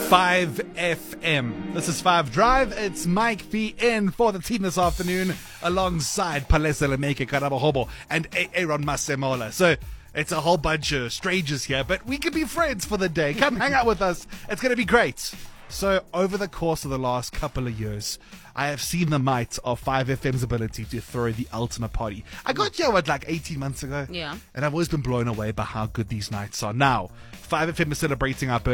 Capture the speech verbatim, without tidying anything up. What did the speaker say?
five F M. This is five Drive. It's Mike V in for the team this afternoon alongside Palesa Lemeke Karabahobo and Aaron Masemola. So it's a whole bunch of strangers here, but we could be friends for the day. Come hang out with us. It's going to be great. So over the course of the last couple of years, I have seen the might of five F M's ability to throw the ultimate party. I got here, what, like eighteen months ago? Yeah. And I've always been blown away by how good these nights are. Now, five F M is celebrating our birthday.